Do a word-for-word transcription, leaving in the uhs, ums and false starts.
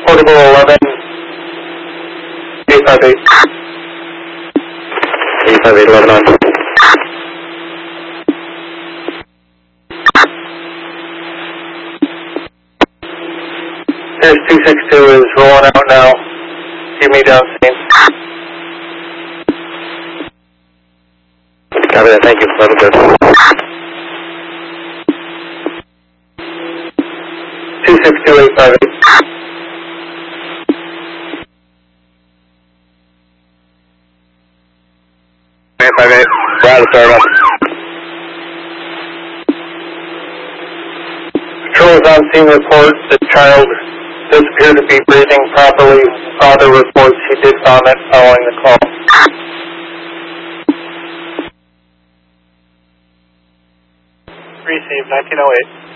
Portable eleven, eight five eight. eight five eight, eleven on. There's two six two is rolling out now. Give me down scene. Copy that, thank you. Level good. two six two, eight five eight. eight five eight. Right, sorry about Patrol is on scene report. The child does appear to be breathing properly. Father reports he did vomit following the call. Received, nineteen oh eight.